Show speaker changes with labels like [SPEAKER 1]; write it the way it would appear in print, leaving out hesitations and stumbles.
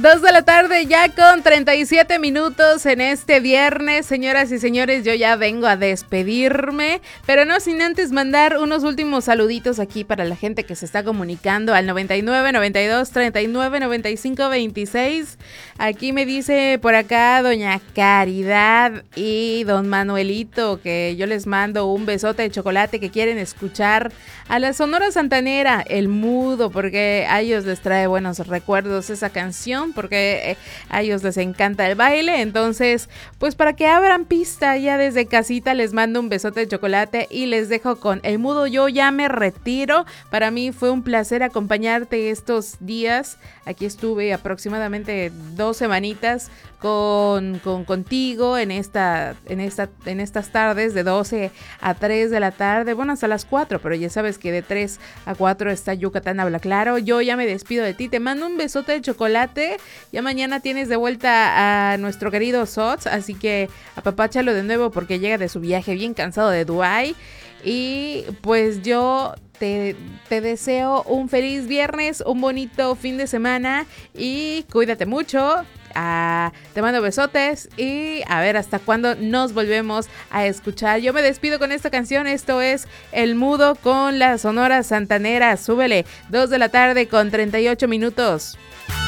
[SPEAKER 1] 2 de la tarde ya con 37 minutos en este viernes. Señoras y señores, yo ya vengo a despedirme, pero no sin antes mandar unos últimos saluditos aquí para la gente que se está comunicando al 99 92 39 95 26. Aquí me dice por acá doña Caridad y don Manuelito que yo les mando un besote de chocolate, que quieren escuchar a la Sonora Santanera, El Mudo, porque a ellos les trae buenos recuerdos esa canción, porque a ellos les encanta el baile. Entonces, pues para que abran pista ya desde casita, les mando un besote de chocolate y les dejo con El Mudo. Yo ya me retiro. Para mí fue un placer acompañarte estos días. Aquí estuve aproximadamente 2 semanitas contigo en estas tardes de 12 a 3 de la tarde, bueno, hasta las 4, pero ya sabes que de 3 a 4 está Yucatán Habla Claro. Yo ya me despido de ti, te mando un besote de chocolate. Ya mañana tienes de vuelta a nuestro querido Sots, así que apapáchalo de nuevo porque llega de su viaje bien cansado de Dubái. Y pues yo te deseo un feliz viernes, un bonito fin de semana y cuídate mucho. Te mando besotes y a ver hasta cuándo nos volvemos a escuchar. Yo me despido con esta canción. Esto es El Mudo con la Sonora Santanera. Súbele, 2 de la tarde con 38 minutos.